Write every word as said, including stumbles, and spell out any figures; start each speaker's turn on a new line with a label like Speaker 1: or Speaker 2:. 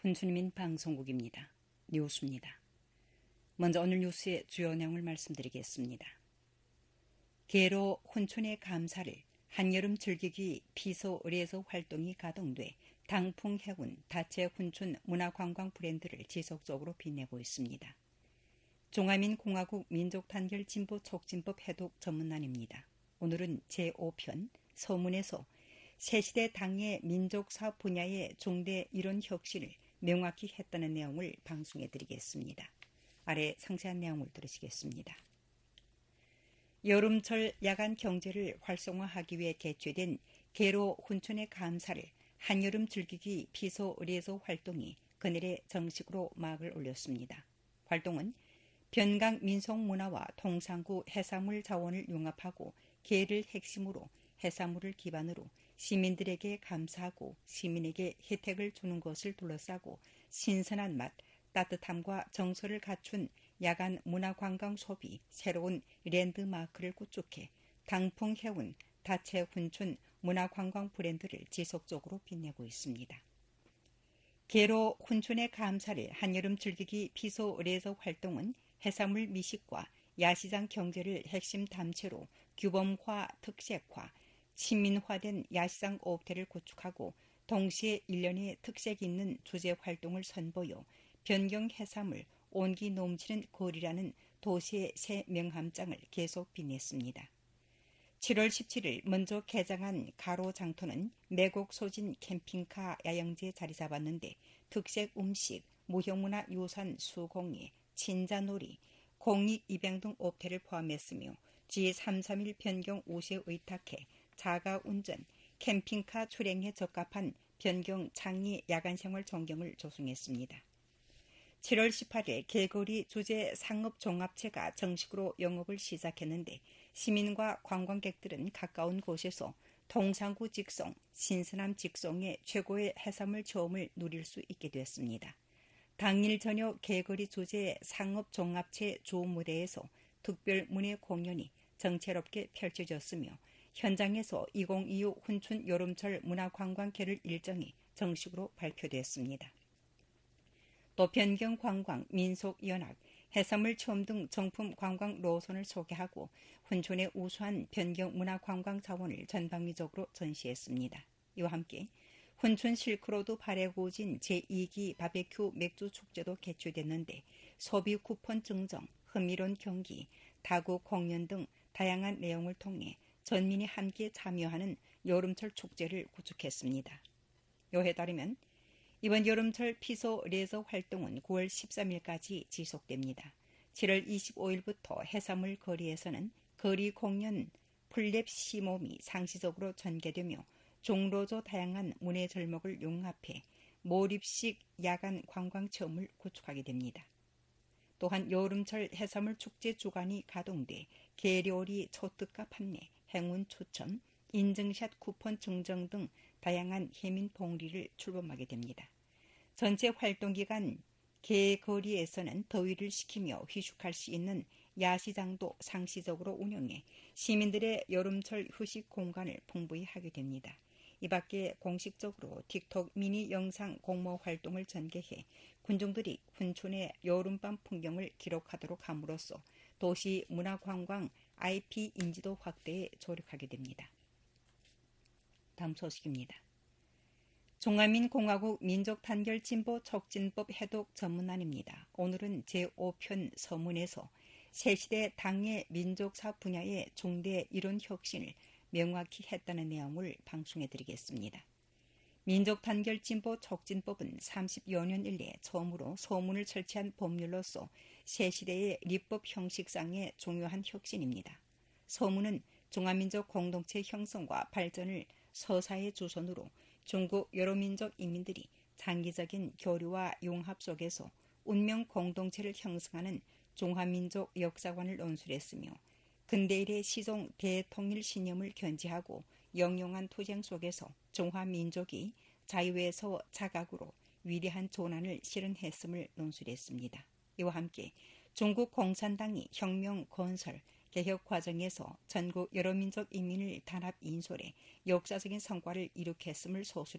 Speaker 1: 훈추민민 방송국입니다. 뉴스입니다. 먼저 오늘 뉴스의 주요 내용을 말씀드리겠습니다. 개로 훈촌의 감사를 한여름 즐기기 피서 의뢰서 활동이 가동돼 당풍 해군 다채 훈촌 문화관광 브랜드를 지속적으로 빛내고 있습니다. 종화민공화국 민족단결 진보 촉진법 해독 전문난입니다. 오늘은 제오 편 서문에서 새시대 당의 민족사업 분야의 중대 이론 혁신을 명확히 했다는 내용을 방송해 드리겠습니다. 아래 상세한 내용을 들으시겠습니다. 여름철 야간 경제를 활성화하기 위해 개최된 개로 훈촌의 감사를 한여름 즐기기 피서 의뢰서 활동이 그날에 정식으로 막을 올렸습니다. 활동은 변강 민속문화와 통상구 해산물 자원을 융합하고 개를 핵심으로 해산물을 기반으로 시민들에게 감사하고 시민에게 혜택을 주는 것을 둘러싸고 신선한 맛, 따뜻함과 정서를 갖춘 야간 문화관광 소비 새로운 랜드마크를 구축해 당풍 해운 다채 훈촌 문화관광 브랜드를 지속적으로 빛내고 있습니다. 개로 훈촌의 감사를 한여름 즐기기 피서 의뢰서 활동은 해산물 미식과 야시장 경제를 핵심 담체로 규범화, 특색화, 친민화된 야시장 업태를 구축하고 동시에 일련의 특색 있는 주제 활동을 선보여 변경 해산물, 온기 넘치는 거리라는 도시의 새 명함장을 계속 빛냈습니다. 칠월 십칠일 먼저 개장한 가로장터는 매곡 소진 캠핑카 야영지에 자리 잡았는데 특색 음식, 무형문화 유산 수공예, 친자놀이, 공익 입양 등 업태를 포함했으며 지 삼삼일 변경 우시에 의탁해 자가운전, 캠핑카 출행에 적합한 변경 창의 야간생활 전경을 조성했습니다. 칠월 십팔일 길거리 주재 상업종합체가 정식으로 영업을 시작했는데 시민과 관광객들은 가까운 곳에서 통상구 직송, 신선함 직송의 최고의 해산물 체험을 누릴 수 있게 됐습니다. 당일 저녁 길거리 주재 상업종합체 주무대에서 특별 문예 공연이 정체롭게 펼쳐졌으며 현장에서 이천이십육 훈춘 여름철 문화관광 계획 일정이 정식으로 발표됐습니다. 또 변경 관광, 민속연합, 해산물 체험 등 정품 관광 노선을 소개하고 훈촌의 우수한 변경 문화관광 자원을 전방위적으로 전시했습니다. 이와 함께 훈촌 실크로드 발해고진 제이기 바베큐 맥주 축제도 개최됐는데 소비 쿠폰 증정, 흥미로운 경기, 다국 공연 등 다양한 내용을 통해 전민이 함께 참여하는 여름철 축제를 구축했습니다. 요에 따르면 이번 여름철 피서 의뢰서 활동은 구월 십삼일까지 지속됩니다. 칠월 이십오일부터 해산물 거리에서는 거리 공연 플랩 시몸이 상시적으로 전개되며 종로조 다양한 문예 절목을 융합해 몰입식 야간 관광 체험을 구축하게 됩니다. 또한 여름철 해산물 축제 주간이 가동돼 게료리 초특가 판매, 행운 추첨, 인증샷 쿠폰 증정 등 다양한 해민 봉리를 출범하게 됩니다. 전체 활동 기간 개거리에서는 더위를 식히며 휴식할 수 있는 야시장도 상시적으로 운영해 시민들의 여름철 휴식 공간을 풍부히 하게 됩니다. 이 밖에 공식적으로 틱톡 미니 영상 공모 활동을 전개해 군중들이 훈촌의 여름밤 풍경을 기록하도록 함으로써 도시 문화관광 아이피 인지도 확대에 조력하게 됩니다. 다음 소식입니다. 종화민공화국 민족단결 진보 촉진법 해독 전문난입니다. 오늘은 제오 편 서문에서 새시대 당의 민족사업 분야의 중대 이론 혁신을 명확히 했다는 내용을 방송해 드리겠습니다. 민족단결 진보 촉진법은 삼십여 년 일래 처음으로 서문을 설치한 법률로서 새시대의立법 형식상의 중요한 혁신입니다. 서문은 중화민족 공동체 형성과 발전을 서사의 주선으로 중국 여러 민족 인민들이 장기적인 교류와 융합 속에서 운명 공동체를 형성하는 중화민족 역사관을 논술했으며 근대일의 시종 대통일 신념을 견지하고 영용한 투쟁 속에서 중화민족이 자유에서 자각으로 위대한 조난을 실현했음을 논술했습니다. 이와 함께 중국 공산당이 혁명 건설, 개혁 과정에서 전국 여러 민족 인민을 단합 인솔해 역사적인 성과를 이룩했음을 소수로